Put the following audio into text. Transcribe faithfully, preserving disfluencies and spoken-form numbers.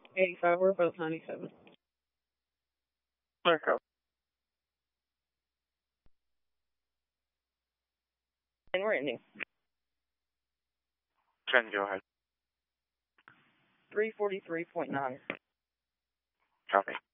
eighty-five, we're both ninety-seven. Okay. And we're ending. ten, go ahead. three forty-three point nine. Copy.